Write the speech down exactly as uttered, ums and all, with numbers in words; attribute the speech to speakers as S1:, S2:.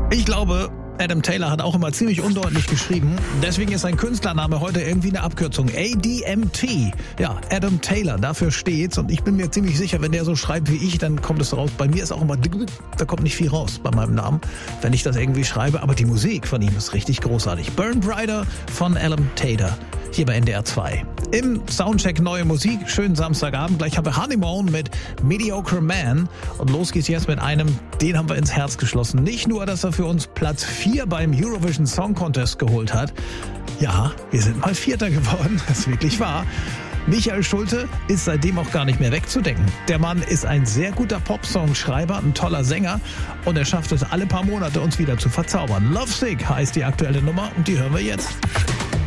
S1: Ich glaube, Adam Taylor hat auch immer ziemlich undeutlich geschrieben. Deswegen ist sein Künstlername heute irgendwie eine Abkürzung. A D M T. Ja, Adam Taylor, dafür steht's. Und ich bin mir ziemlich sicher, wenn der so schreibt wie ich, dann kommt es raus. Bei mir ist auch immer, da kommt nicht viel raus bei meinem Namen, wenn ich das irgendwie schreibe. Aber die Musik von ihm ist richtig großartig. Burn Brighter von Adam Taylor. Hier bei N D R zwei. Im Soundcheck neue Musik. Schönen Samstagabend. Gleich haben wir Honeymoon mit Mediocre Man. Und los geht's jetzt mit einem, den haben wir ins Herz geschlossen. Nicht nur, dass er für uns Platz vier beim Eurovision Song Contest geholt hat. Ja, wir sind mal Vierter geworden. Das ist wirklich wahr. Michael Schulte ist seitdem auch gar nicht mehr wegzudenken. Der Mann ist ein sehr guter Popsongschreiber, ein toller Sänger und er schafft es alle paar Monate, uns wieder zu verzaubern. Lovesick heißt die aktuelle Nummer und die hören wir jetzt.